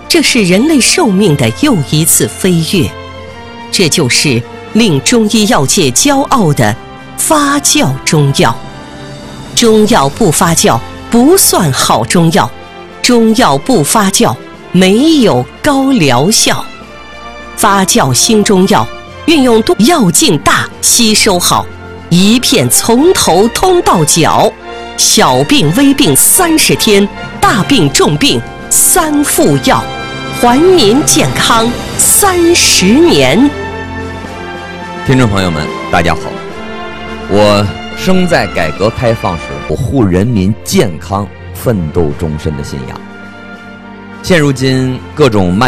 这是人类寿命的又一次飞跃。这就是令中医药界骄傲的发酵中药。中药不发酵不算好中药，中药不发酵没有高疗效。发酵新中药运用多药劲大，吸收好，一片从头通到脚，小病微病30天，大病重病3副药，还您健康30年。 听众朋友们，大家好，我生在改革开放时保护人民健康奋斗终身的信仰。现如今各种